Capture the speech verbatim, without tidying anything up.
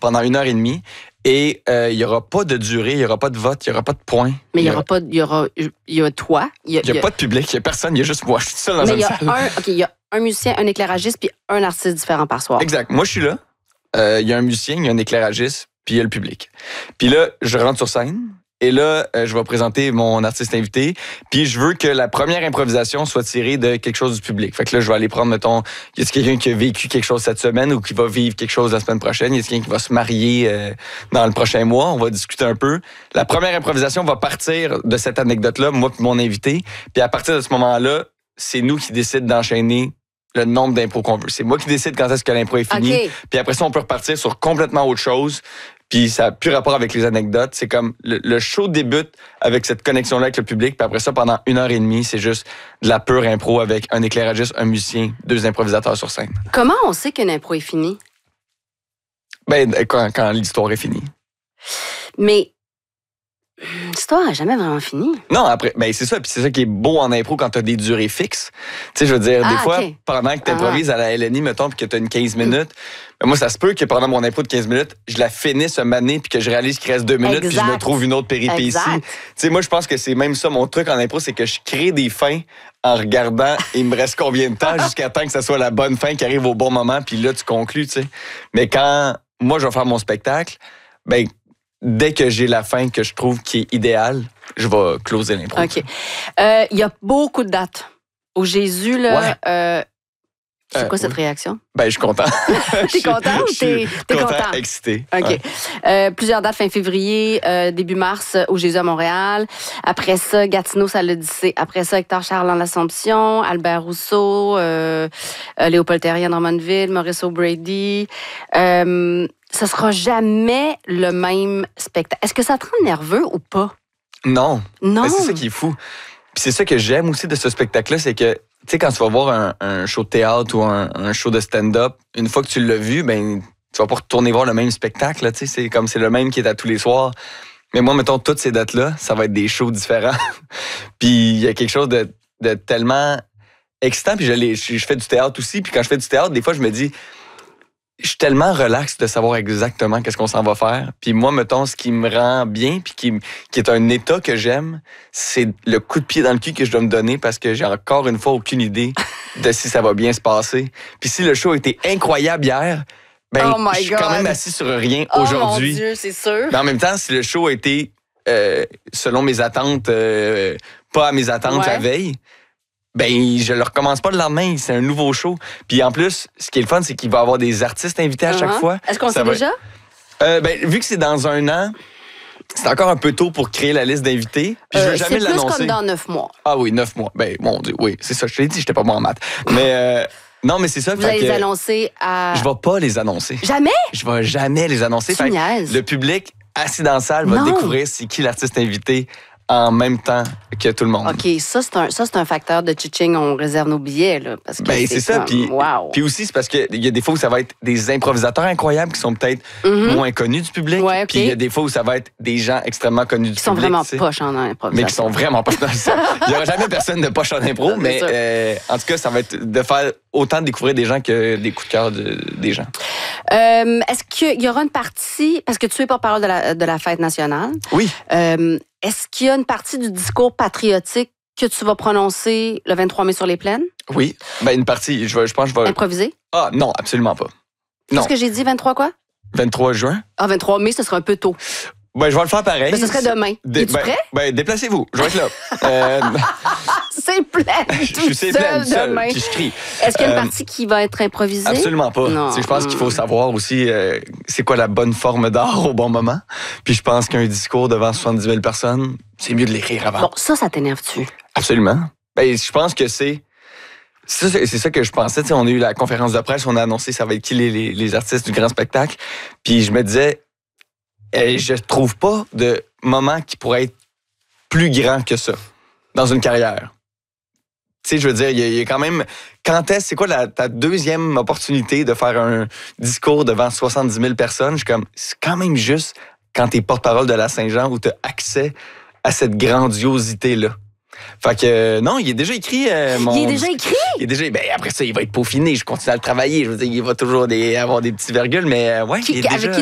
pendant une heure et demie. Et il euh, n'y aura pas de durée, il n'y aura pas de vote, il n'y aura pas de points. Mais il y aura pas, il y aura, il y a toi. Il n'y a, a pas de public, il n'y a personne, il y a juste moi. Je suis seul dans mais une y a salle. Un, OK, il y a un musicien, un éclairagiste, puis un artiste différent par soir. Exact. Moi, je suis là. Il euh, y a un musicien, il y a un éclairagiste, puis il y a le public. Puis là, je rentre sur scène. Et là, euh, je vais présenter mon artiste invité. Puis je veux que la première improvisation soit tirée de quelque chose du public. Fait que là, je vais aller prendre, mettons, y a quelqu'un qui a vécu quelque chose cette semaine ou qui va vivre quelque chose la semaine prochaine? Y a quelqu'un qui va se marier euh, dans le prochain mois? On va discuter un peu. La première improvisation va partir de cette anecdote-là, moi puis mon invité. Puis à partir de ce moment-là, c'est nous qui décidons d'enchaîner le nombre d'impros qu'on veut. C'est moi qui décide quand est-ce que l'impro est fini. Okay. Puis après ça, on peut repartir sur complètement autre chose. Puis ça n'a plus rapport avec les anecdotes. C'est comme le, le show débute avec cette connexion-là avec le public. Puis après ça, pendant une heure et demie, c'est juste de la pure impro avec un éclairagiste, un musicien, deux improvisateurs sur scène. Comment on sait qu'une impro est finie? Ben, quand, quand l'histoire est finie. Mais l'histoire n'a jamais vraiment fini. Non, après, ben c'est ça. Puis c'est ça qui est beau en impro quand tu as des durées fixes. Tu sais, je veux dire, ah, des fois, okay. pendant que tu improvises ah. à la L N I, mettons, puis que tu as une quinze minutes, ben moi, ça se peut que pendant mon impro de quinze minutes, je la finisse un mané puis que je réalise qu'il reste deux minutes puis je me trouve une autre péripétie. Tu sais, moi, je pense que c'est même ça. Mon truc en impro, c'est que je crée des fins en regardant il me reste combien de temps jusqu'à temps que ça soit la bonne fin qui arrive au bon moment puis là, tu conclus, tu sais. Mais quand moi, je vais faire mon spectacle, ben dès que j'ai la fin que je trouve qui est idéale, je vais closer l'impro. OK. Il euh, y a beaucoup de dates. Au Jésus, là, ouais. euh, c'est quoi euh, cette oui. réaction? Ben, je suis content. T'es content ou t'es, t'es content? content? Excité. OK. Ouais. Euh, plusieurs dates fin février, euh, début mars, au Jésus à Montréal. Après ça, Gatineau, ça l'Odyssée. Après ça, Hector Charles en l'Assomption, Albert Rousseau, euh, euh, Léopold Terrien en Drummondville, Maurice O'Brady. Euh, ça sera jamais le même spectacle. Est-ce que ça te rend nerveux ou pas? Non. Non. Ben, c'est ça qui est fou. Puis c'est ça que j'aime aussi de ce spectacle-là, c'est que, tu sais, quand tu vas voir un, un show de théâtre ou un, un show de stand-up, une fois que tu l'as vu, ben tu vas pas retourner voir le même spectacle, tu sais, c'est comme c'est le même qui est à tous les soirs. Mais moi, mettons, toutes ces dates-là, ça va être des shows différents. Puis il y a quelque chose de, de tellement excitant. Puis je, je, je fais du théâtre aussi. Puis quand je fais du théâtre, des fois, je me dis, je suis tellement relax de savoir exactement qu'est-ce qu'on s'en va faire. Puis moi, mettons, ce qui me rend bien, puis qui, qui est un état que j'aime, c'est le coup de pied dans le cul que je dois me donner parce que j'ai encore une fois aucune idée de si ça va bien se passer. Puis si le show a été incroyable hier, ben, oh je suis quand même assis sur rien oh aujourd'hui. Mon Dieu, c'est sûr. Mais en même temps, si le show a été euh, selon mes attentes, euh, pas à mes attentes ouais. la veille, ben je le recommence pas le lendemain, c'est un nouveau show. Puis en plus, ce qui est le fun, c'est qu'il va y avoir des artistes invités à uh-huh. chaque fois. Est-ce qu'on ça sait va... déjà? Euh, ben, vu que c'est dans un an, c'est encore un peu tôt pour créer la liste d'invités. Puis euh, je veux jamais c'est l'annoncer. C'est plus comme dans neuf mois. Ah oui, neuf mois. Ben mon Dieu, oui, c'est ça. Je te l'ai dit, j'étais pas bon en maths. Mais euh, non, mais c'est ça. Vous allez les annoncer à... Je vais pas les annoncer. Jamais? Je vais jamais les annoncer. Tu niaises. Le public assis dans la salle va non. découvrir c'est qui l'artiste invité en même temps que tout le monde. OK, ça, c'est un, ça, c'est un facteur de chiching. On réserve nos billets, là. Parce que ben, c'est, c'est ça. Comme, puis, wow. puis aussi, c'est parce qu'il y a des fois où ça va être des improvisateurs incroyables qui sont peut-être mm-hmm. moins connus du public. Ouais, okay. Puis il y a des fois où ça va être des gens extrêmement connus du qui sont public. Vraiment poches en improvisation. Mais qui sont vraiment poches dans ça. Il n'y aura jamais personne de poche en impro, mais euh, en tout cas, ça va être de faire autant découvrir des gens que des coups de cœur de, des gens. Euh, est-ce qu'il y aura une partie, parce que tu es porte-parole de la, de la fête nationale. Oui. Euh, est-ce qu'il y a une partie du discours patriotique que tu vas prononcer le vingt-trois mai sur les plaines? Oui. Ben, une partie, je, vais, je pense que je vais... Improviser? Ah, non, absolument pas. Non. Qu'est-ce que j'ai dit, vingt-trois quoi? vingt-trois juin. Ah, vingt-trois mai, ce sera un peu tôt. Ben, je vais le faire pareil. Ben, ce serait demain. Dé- Es-tu ben, prêt? Ben, déplacez-vous. Je vais être là. euh... C'est plein. Je suis plein demain. Puis je crie. Est-ce qu'il y a une euh, partie qui va être improvisée? Absolument pas. Je pense qu'il faut savoir aussi euh, c'est quoi la bonne forme d'art au bon moment. Puis je pense qu'un discours devant soixante-dix mille personnes, c'est mieux de l'écrire avant. Bon, ça, ça t'énerve-tu? Absolument. Ben, je pense que c'est... C'est ça, c'est ça que je pensais. T'sais, on a eu la conférence de presse, on a annoncé ça va être qui les, les, les artistes du grand spectacle. Puis je me disais, eh, je trouve pas de moment qui pourrait être plus grand que ça dans une carrière. Tu sais, je veux dire, il y, y a quand même... Quand est-ce, c'est quoi la, ta deuxième opportunité de faire un discours devant soixante-dix mille personnes? Je suis comme, c'est quand même juste quand t'es porte-parole de la Saint-Jean où t'as accès à cette grandiosité-là. Fait que, euh, non, il est déjà écrit. Euh, mon... Il est déjà écrit? Il est déjà... Ben, après ça, il va être peaufiné. Je continue à le travailler. Je veux dire, il va toujours des, avoir des petits virgules, mais euh, ouais, qui, il est déjà...